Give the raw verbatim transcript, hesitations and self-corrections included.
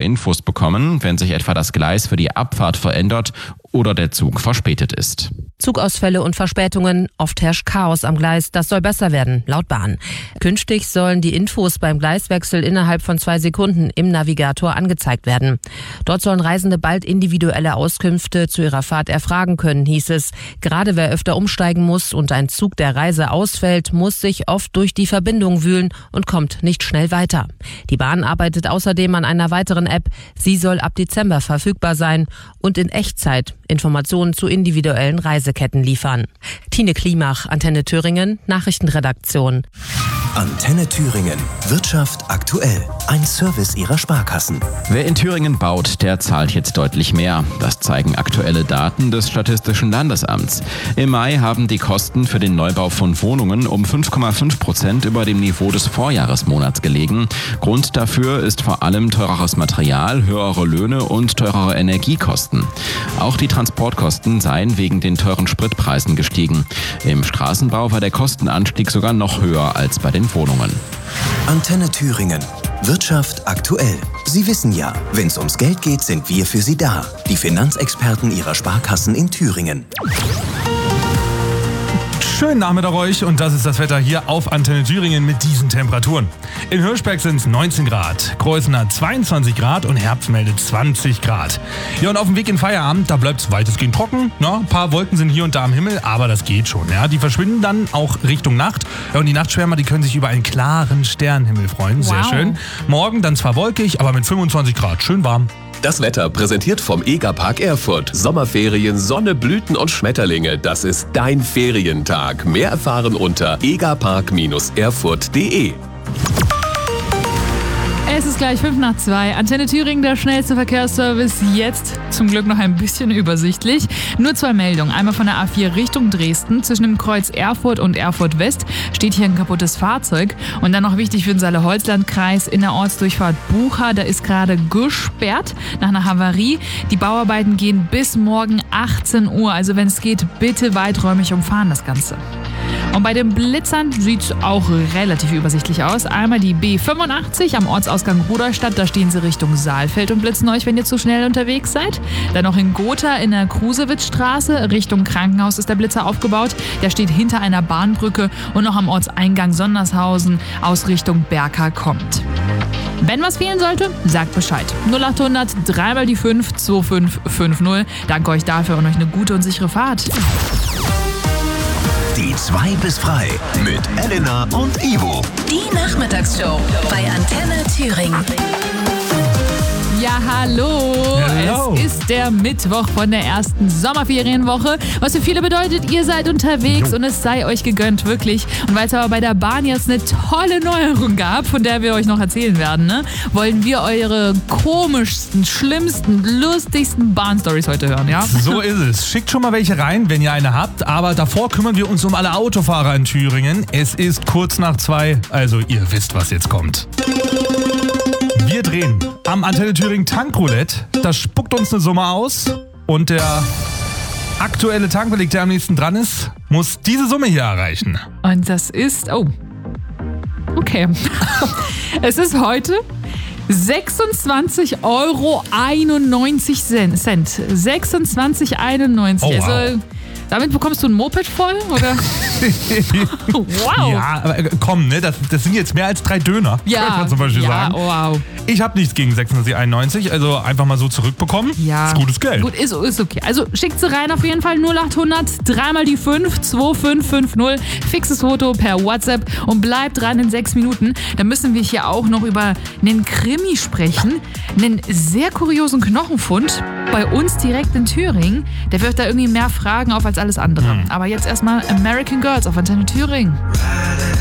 Infos bekommen, wenn sich etwa das Gleis für die Abfahrt verändert oder der Zug verspätet ist. Zugausfälle und Verspätungen, oft herrscht Chaos am Gleis. Das soll besser werden, laut Bahn. Künftig sollen die Infos beim Gleiswechsel innerhalb von zwei Sekunden im Navigator angezeigt werden. Dort sollen Reisende bald individuelle Auskünfte zu ihrer Fahrt erfragen können, hieß es. Gerade wer öfter umsteigen muss und ein Zug der Reise ausfällt, muss sich oft durch die Verbindung wühlen und kommt nicht schnell weiter. Die Bahn arbeitet außerdem an einer weiteren App. Sie soll ab Dezember verfügbar sein und in Echtzeit Informationen zu individuellen Reiseketten liefern. Tine Klimach, Antenne Thüringen, Nachrichtenredaktion. Antenne Thüringen. Wirtschaft aktuell. Ein Service Ihrer Sparkassen. Wer in Thüringen baut, der zahlt jetzt deutlich mehr. Das zeigen aktuelle Daten des Statistischen Landesamts. Im Mai haben die Kosten für den Neubau von Wohnungen um fünf Komma fünf Prozent über dem Niveau des Vorjahresmonats gelegen. Grund dafür ist vor allem teureres Material, höhere Löhne und teurere Energiekosten. Auch die Transportkosten seien wegen den teuren Spritpreisen gestiegen. Im Straßenbau war der Kostenanstieg sogar noch höher als bei den Wohnungen. Antenne Thüringen. Wirtschaft aktuell. Sie wissen ja, wenn es ums Geld geht, sind wir für Sie da. Die Finanzexperten Ihrer Sparkassen in Thüringen. Schönen Nachmittag euch und das ist das Wetter hier auf Antenne Thüringen mit diesen Temperaturen. In Hirschberg sind es neunzehn Grad, Kreuznach zweiundzwanzig Grad und Herbstmelde zwanzig Grad. Ja, und auf dem Weg in Feierabend, da bleibt es weitestgehend trocken. Ja, ein paar Wolken sind hier und da am Himmel, aber das geht schon. Ja, die verschwinden dann auch Richtung Nacht. Ja, und die Nachtschwärmer, die können sich über einen klaren Sternenhimmel freuen. Sehr Wow. schön. Morgen dann zwar wolkig, aber mit fünfundzwanzig Grad schön warm. Das Wetter präsentiert vom Egerpark Erfurt. Sommerferien, Sonne, Blüten und Schmetterlinge. Das ist dein Ferientag. Mehr erfahren unter egerpark Erfurt punkt de. Es ist gleich fünf nach zwei. Antenne Thüringen, der schnellste Verkehrsservice. Jetzt zum Glück noch ein bisschen übersichtlich. Nur zwei Meldungen. Einmal von der A vier Richtung Dresden. Zwischen dem Kreuz Erfurt und Erfurt West steht hier ein kaputtes Fahrzeug. Und dann noch wichtig für den Saale-Holzland-Kreis in der Ortsdurchfahrt Bucha. Da ist gerade gesperrt nach einer Havarie. Die Bauarbeiten gehen bis morgen achtzehn Uhr. Also wenn es geht, bitte weiträumig umfahren das Ganze. Und bei den Blitzern sieht es auch relativ übersichtlich aus. Einmal die B fünfundachtzig am Ortsausgang Rudolstadt. Da stehen sie Richtung Saalfeld und blitzen euch, wenn ihr zu schnell unterwegs seid. Dann noch in Gotha in der Krusewitzstraße Richtung Krankenhaus ist der Blitzer aufgebaut. Der steht hinter einer Bahnbrücke und noch am Ortseingang Sondershausen aus Richtung Berka kommt. Wenn was fehlen sollte, sagt Bescheid. null achthundert drei mal die fünf zwei fünf fünf null. Danke euch dafür und euch eine gute und sichere Fahrt. Die zwei bis frei mit Elena und Ivo. Die Nachmittagsshow bei Antenne Thüringen. Ja, hallo. Hello. Es ist der Mittwoch von der ersten Sommerferienwoche, was für viele bedeutet, ihr seid unterwegs und es sei euch gegönnt, wirklich. Und weil es aber bei der Bahn jetzt eine tolle Neuerung gab, von der wir euch noch erzählen werden, ne, wollen wir eure komischsten, schlimmsten, lustigsten Bahnstories heute hören, ja? So ist es. Schickt schon mal welche rein, wenn ihr eine habt. Aber davor kümmern wir uns um alle Autofahrer in Thüringen. Es ist kurz nach zwei, also ihr wisst, was jetzt kommt. Wir drehen am Antenne Thüringen Tankroulette. Das spuckt uns eine Summe aus. Und der aktuelle Tankbeleg, der am nächsten dran ist, muss diese Summe hier erreichen. Und das ist, oh, okay. Es ist heute sechsundzwanzig Euro einundneunzig Cent. sechsundzwanzig Euro einundneunzig. Oh, wow. Also, damit bekommst du ein Moped voll, oder? Wow. Ja, aber äh, komm, ne, das, das sind jetzt mehr als drei Döner, Ja, könnte man zum Beispiel ja, sagen. wow. Ich habe nichts gegen sechsundzwanzig Euro einundneunzig, also einfach mal so zurückbekommen. Ja. Ist gutes Geld. Gut, ist, ist okay. Also schickt sie rein auf jeden Fall null achthundert drei mal die fünf zwei fünf fünf null. Fixes Foto per WhatsApp und bleibt dran in sechs Minuten. Dann müssen wir hier auch noch über einen Krimi sprechen. Einen sehr kuriosen Knochenfund bei uns direkt in Thüringen. Der wirft da irgendwie mehr Fragen auf als alles andere. Hm. Aber jetzt erstmal American Girls auf Antenne Thüringen.